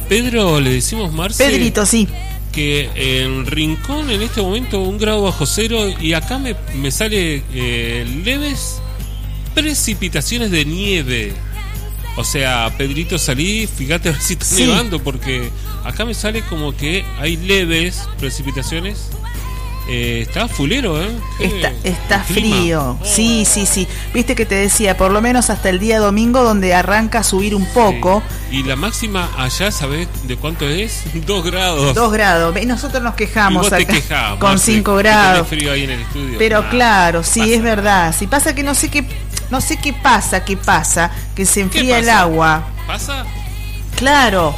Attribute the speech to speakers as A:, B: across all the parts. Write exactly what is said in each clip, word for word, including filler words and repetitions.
A: Pedro le decimos, Marce.
B: Pedrito, sí.
A: Que en Rincón en este momento un grado bajo cero y acá me, me sale eh, leves precipitaciones de nieve. O sea, Pedrito, salí, fíjate a ver si está sí. nevando, porque acá me sale como que hay leves precipitaciones. Eh, está fulero, ¿eh?
B: Está, está frío, oh. sí, sí, sí. Viste que te decía, por lo menos hasta el día domingo, donde arranca a subir un poco.
A: Sí. Y la máxima allá, ¿sabés de cuánto es? Dos grados.
B: Dos grados. Y nosotros nos quejamos
A: y vos
B: acá
A: te quejás,
B: con
A: Marce,
B: cinco grados.
A: Frío ahí en el estudio.
B: Pero
A: nah,
B: claro, sí,
A: pasa
B: es verdad.
A: nada.
B: Si pasa que no sé qué, no sé qué pasa, qué pasa, que se enfría el agua.
A: ¿Pasa?
B: Claro.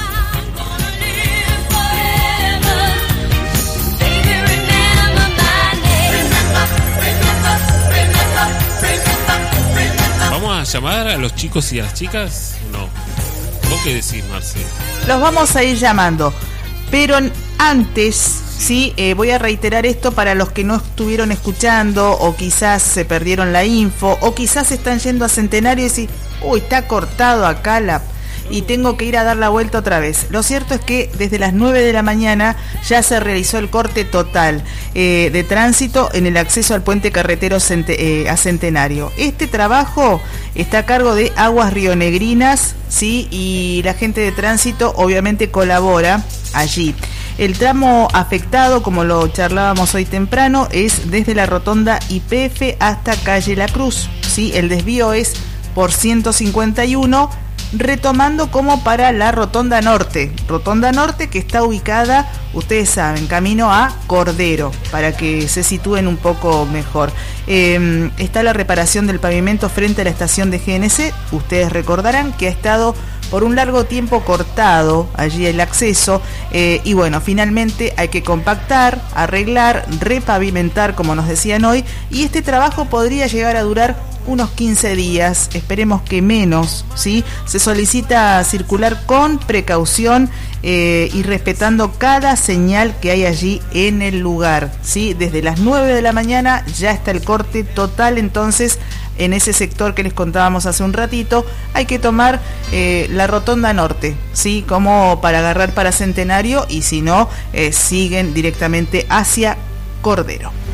A: ¿Vamos a llamar a los chicos y a las chicas? No. ¿Vos qué decís, Marce?
B: Los vamos a ir llamando. Pero antes, sí, eh, voy a reiterar esto para los que no estuvieron escuchando, o quizás se perdieron la info, o quizás están yendo a Centenario y decís, uy, está cortado acá la... y tengo que ir a dar la vuelta otra vez. Lo cierto es que desde las nueve de la mañana ya se realizó el corte total eh, de tránsito en el acceso al puente carretero cente, eh, a Centenario. Este trabajo está a cargo de Aguas Rionegrinas, ¿sí? Y la gente de tránsito obviamente colabora allí. El tramo afectado, como lo charlábamos hoy temprano, es desde la rotonda Y P F hasta calle La Cruz, ¿sí? El desvío es por ciento cincuenta y uno, retomando como para la Rotonda Norte, Rotonda Norte que está ubicada, ustedes saben, camino a Cordero, para que se sitúen un poco mejor. Eh, está la reparación del pavimento frente a la estación de G N C, ustedes recordarán que ha estado por un largo tiempo cortado allí el acceso, eh, y bueno, finalmente hay que compactar, arreglar, repavimentar, como nos decían hoy, y este trabajo podría llegar a durar unos quince días, esperemos que menos, ¿sí? Se solicita circular con precaución eh, y respetando cada señal que hay allí en el lugar, ¿sí? Desde las nueve de la mañana ya está el corte total, entonces en ese sector que les contábamos hace un ratito, hay que tomar eh, la Rotonda Norte, ¿sí? Como para agarrar para Centenario, y si no, eh, siguen directamente hacia Cordero.